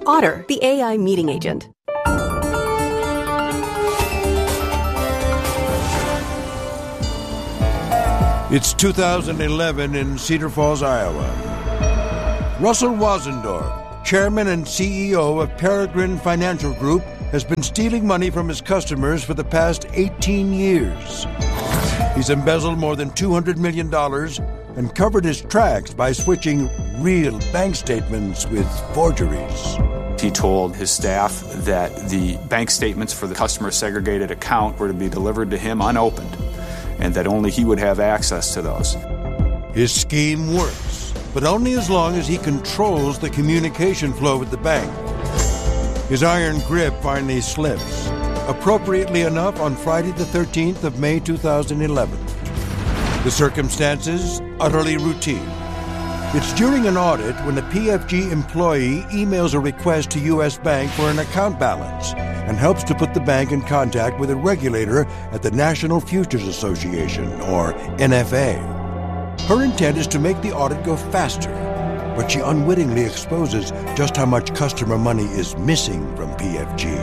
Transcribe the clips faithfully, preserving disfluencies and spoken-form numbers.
Otter, the A I meeting agent. It's two thousand eleven in Cedar Falls, Iowa. Russell Wasendorf, chairman and C E O of Peregrine Financial Group, has been stealing money from his customers for the past eighteen years. He's embezzled more than two hundred million dollars and covered his tracks by switching real bank statements with forgeries. He told his staff that the bank statements for the customer segregated account were to be delivered to him unopened, and that only he would have access to those. His scheme works, but only as long as he controls the communication flow with the bank. His iron grip finally slips, appropriately enough on Friday the thirteenth of May two thousand eleven. The circumstances, utterly routine. It's during an audit when a P F G employee emails a request to U S Bank for an account balance and helps to put the bank in contact with a regulator at the National Futures Association, or N F A. Her intent is to make the audit go faster, but she unwittingly exposes just how much customer money is missing from P F G.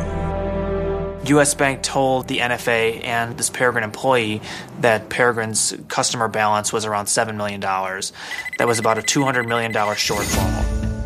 U S Bank told the N F A and this Peregrine employee that Peregrine's customer balance was around seven million dollars. That was about a two hundred million dollars shortfall.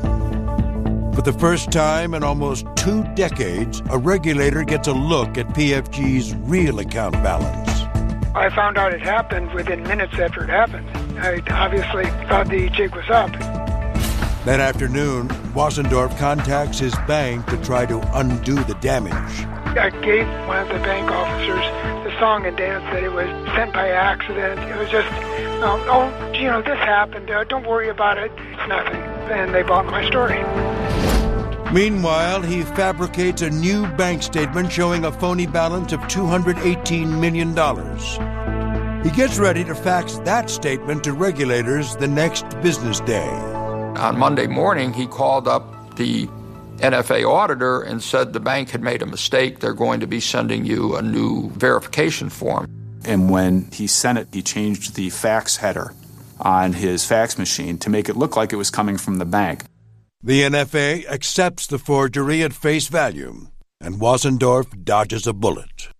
For the first time in almost two decades, a regulator gets a look at P F G's real account balance. I found out it happened within minutes after it happened. I obviously thought the jig was up. That afternoon, Wasendorf contacts his bank to try to undo the damage. I gave one of the bank officers the song and dance that it was sent by accident. It was just, um, oh, you know, this happened. Uh, don't worry about it. It's nothing. And they bought my story. Meanwhile, he fabricates a new bank statement showing a phony balance of two hundred eighteen million dollars. He gets ready to fax that statement to regulators the next business day. On Monday morning, he called up the N F A auditor and said the bank had made a mistake. They're going to be sending you a new verification form. And when he sent it, he changed the fax header on his fax machine to make it look like it was coming from the bank. The N F A accepts the forgery at face value, and Wasendorf dodges a bullet.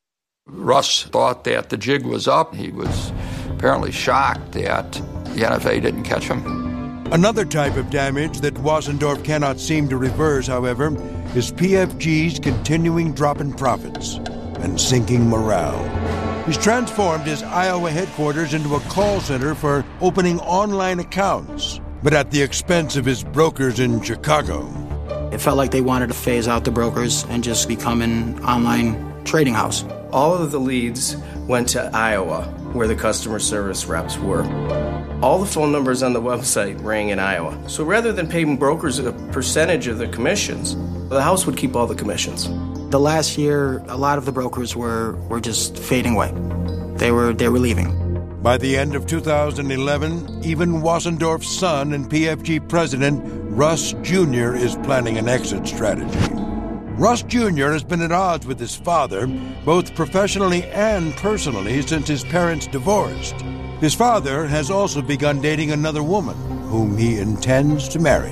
Russ thought that the jig was up. He was apparently shocked that the N F A didn't catch him. Another type of damage that Wasendorf cannot seem to reverse, however, is P F G's continuing drop in profits and sinking morale. He's transformed his Iowa headquarters into a call center for opening online accounts, but at the expense of his brokers in Chicago. It felt like they wanted to phase out the brokers and just become an online trading house. All of the leads went to Iowa, where the customer service reps were. All the phone numbers on the website rang in Iowa. So rather than paying brokers a percentage of the commissions, the house would keep all the commissions. The last year, a lot of the brokers were, were just fading away. They were, they were leaving. By the end of two thousand eleven, even Wasendorf's son and P F G president, Russ Junior, is planning an exit strategy. Russ Junior has been at odds with his father, both professionally and personally, since his parents divorced. His father has also begun dating another woman, whom he intends to marry.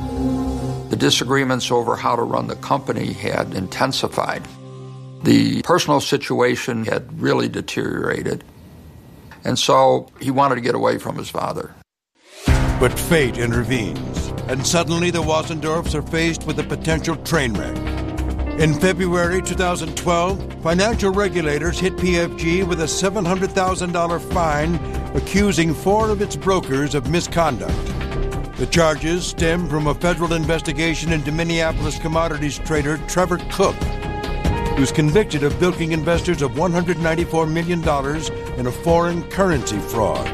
The disagreements over how to run the company had intensified. The personal situation had really deteriorated. And so he wanted to get away from his father. But fate intervenes, and suddenly the Wasendorfs are faced with a potential train wreck. In February two thousand twelve, financial regulators hit P F G with a seven hundred thousand dollars fine, accusing four of its brokers of misconduct. The charges stem from a federal investigation into Minneapolis commodities trader Trevor Cook, who's convicted of bilking investors of one hundred ninety-four million dollars in a foreign currency fraud.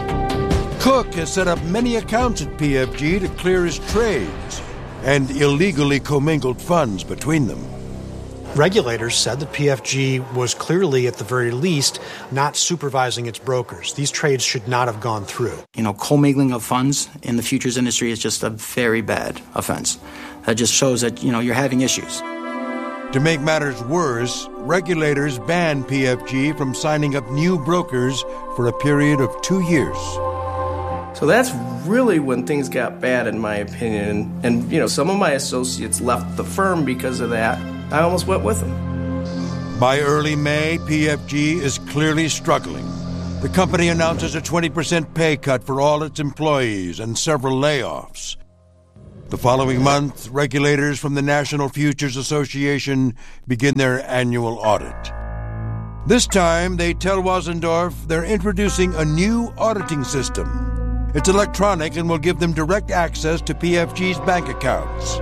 Cook has set up many accounts at P F G to clear his trades and illegally commingled funds between them. Regulators said that P F G was clearly, at the very least, not supervising its brokers. These trades should not have gone through. You know, commingling of funds in the futures industry is just a very bad offense. That just shows that, you know, you're having issues. To make matters worse, regulators banned P F G from signing up new brokers for a period of two years. So that's really when things got bad, in my opinion. And, you know, some of my associates left the firm because of that. I almost went with them. By early May, P F G is clearly struggling. The company announces a twenty percent pay cut for all its employees and several layoffs. The following month, regulators from the National Futures Association begin their annual audit. This time, they tell Wasendorf they're introducing a new auditing system. It's electronic and will give them direct access to P F G's bank accounts.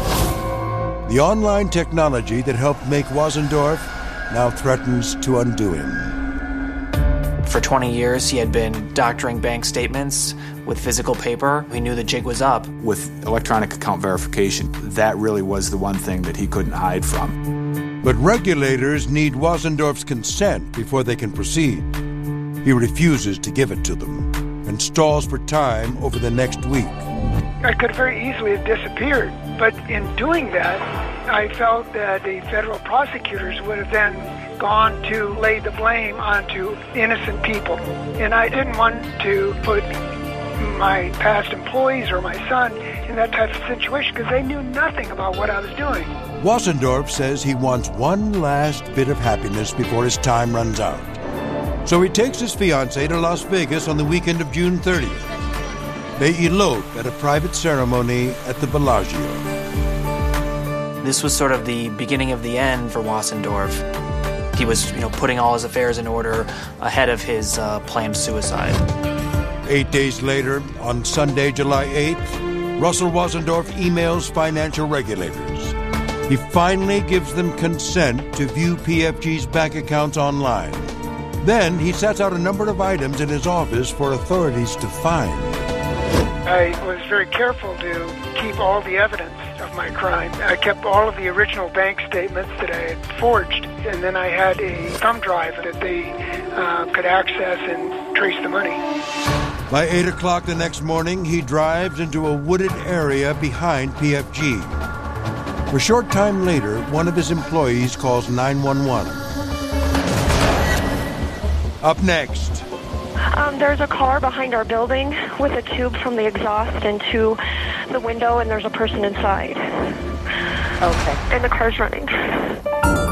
The online technology that helped make Wasendorf now threatens to undo him. For twenty years, he had been doctoring bank statements with physical paper. He knew the jig was up. With electronic account verification, that really was the one thing that he couldn't hide from. But regulators need Wasendorf's consent before they can proceed. He refuses to give it to them and stalls for time over the next week. I could very easily have disappeared, but in doing that, I felt that the federal prosecutors would have then gone to lay the blame onto innocent people. And I didn't want to put my past employees or my son in that type of situation because they knew nothing about what I was doing. Wasendorf says he wants one last bit of happiness before his time runs out. So he takes his fiancée to Las Vegas on the weekend of June thirtieth. They elope at a private ceremony at the Bellagio. This was sort of the beginning of the end for Wasendorf. He was, you know, putting all his affairs in order ahead of his uh, planned suicide. Eight days later, on Sunday, July eighth, Russell Wasendorf emails financial regulators. He finally gives them consent to view P F G's bank accounts online. Then he sets out a number of items in his office for authorities to find. I was very careful to keep all the evidence of my crime. I kept all of the original bank statements that I had forged, and then I had a thumb drive that they uh, could access and trace the money. By eight o'clock the next morning, he drives into a wooded area behind P F G. A short time later, one of his employees calls nine one one. Up next. Um, there's a car behind our building with a tube from the exhaust into the window, and there's a person inside. Okay. And the car's running.